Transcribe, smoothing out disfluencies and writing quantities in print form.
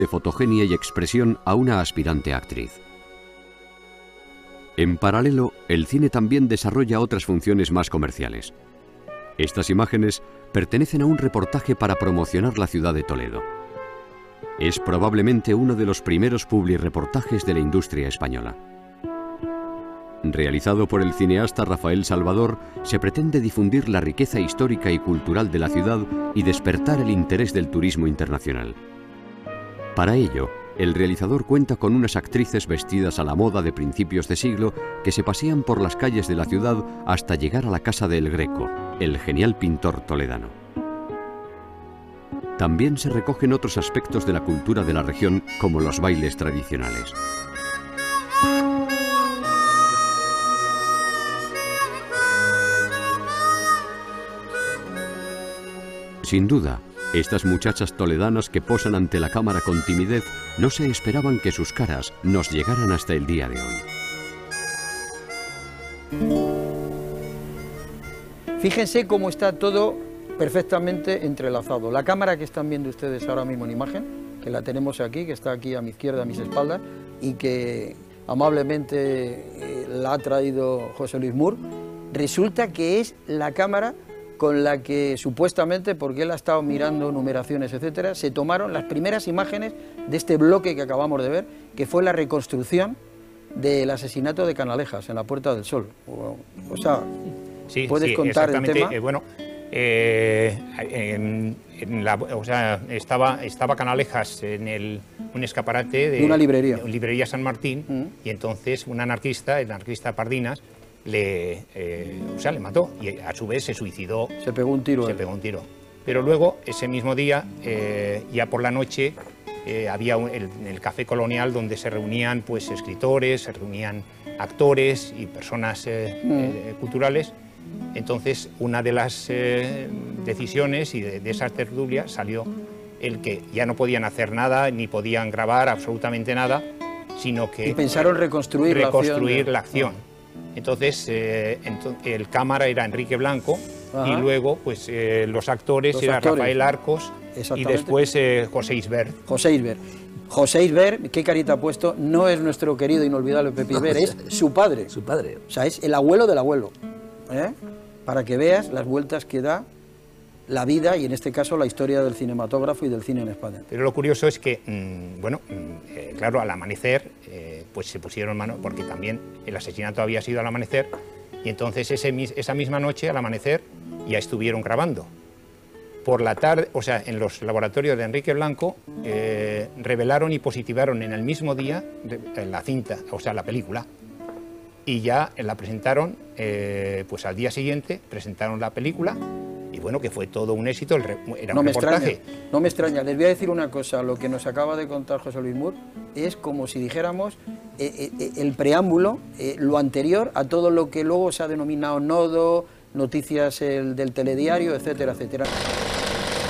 de fotogenia y expresión a una aspirante actriz. En paralelo, el cine también desarrolla otras funciones más comerciales. Estas imágenes pertenecen a un reportaje para promocionar la ciudad de Toledo. Es probablemente uno de los primeros publireportajes de la industria española. Realizado por el cineasta Rafael Salvador, se pretende difundir la riqueza histórica y cultural de la ciudad y despertar el interés del turismo internacional. Para ello, el realizador cuenta con unas actrices vestidas a la moda de principios de siglo que se pasean por las calles de la ciudad hasta llegar a la casa de El Greco, el genial pintor toledano. También se recogen otros aspectos de la cultura de la región, como los bailes tradicionales. Sin duda, estas muchachas toledanas que posan ante la cámara con timidez no se esperaban que sus caras nos llegaran hasta el día de hoy. Fíjense cómo está todo perfectamente entrelazado. La cámara que están viendo ustedes ahora mismo en imagen, que la tenemos aquí, que está aquí a mi izquierda, a mis espaldas, y que amablemente la ha traído José Luis Mur, resulta que es la cámara con la que supuestamente, porque él ha estado mirando numeraciones, etcétera, se tomaron las primeras imágenes de este bloque que acabamos de ver, que fue la reconstrucción del asesinato de Canalejas en la Puerta del Sol. O sea, sí, ¿puedes contar el tema? Bueno, estaba Canalejas en un escaparate de una librería. Librería San Martín, y entonces un anarquista, el anarquista Pardinas, le mató y a su vez se suicidó. Se pegó un tiro. Pero luego, ese mismo día, ya por la noche, había el Café Colonial donde se reunían pues, escritores, se reunían actores y personas culturales. Entonces, una de las decisiones y de esas tertulias salió el que ya no podían hacer nada, ni podían grabar absolutamente nada, sino que... Y pensaron reconstruir la acción. Entonces, el cámara era Enrique Blanco. Ajá. Y luego pues, los actores eran Rafael Arcos y después José Isbert. José Isbert, qué carita ha puesto, no es nuestro querido inolvidable Pepe Isbert, es su padre. Su padre. O sea, es el abuelo del abuelo. Para que veas las vueltas que da la vida y en este caso la historia del cinematógrafo y del cine en España. Pero lo curioso es que, claro, al amanecer, pues se pusieron mano, porque también el asesinato había sido al amanecer, y entonces esa misma noche, al amanecer, ya estuvieron grabando. Por la tarde, o sea, en los laboratorios de Enrique Blanco, revelaron y positivaron en el mismo día la cinta, o sea, la película. Y ya la presentaron, pues al día siguiente presentaron la película, y bueno, que fue todo un éxito, era un reportaje. No me extraña, les voy a decir una cosa, lo que nos acaba de contar José Luis Mur es como si dijéramos el preámbulo, lo anterior a todo lo que luego se ha denominado Nodo, noticias del telediario, etcétera, etcétera.